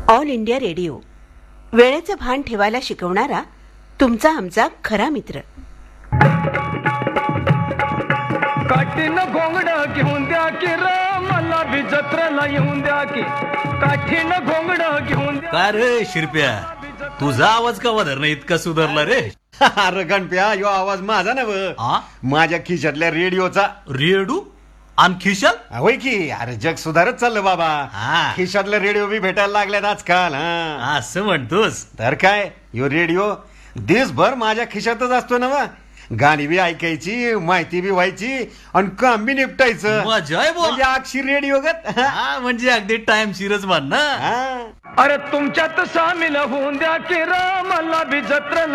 All India radio, वेळेचं भान ठेवायला शिकवणारा तुमचा आमचा खरा मित्र. काठीनं घोंगड घेऊन द्या की र, मला बी जत्रेला येऊन द्या की. काठीनं घोंगड घेऊन द्या. काय रे शिरप्या, तुझा आवाज का वधरण इतका सुधारला रे? अरे गणप्या, यो आवाज माझा नव, माझ्या खिशातल्या रेडिओचा. रेडू आणि खिशात? होय की. अरे जग सुधारत चाललं बाबा. खिशातले रेडिओ बी भेटायला लागल्यात आजकाल. असं म्हणतोस तर काय, यो रेडिओ दिवसभर माझ्या खिशातच असतो ना. गाणी बी ऐकायची, माहिती बी व्हायची आणि काम बी निपटायचं. मजा आहे म्हणजे अक्षी रेडिओ गत. म्हणजे अगदी टाइम शिरच म्हण ना. अरे तुमच्यात सामील होऊन द्या की र, मला बी जत्रेला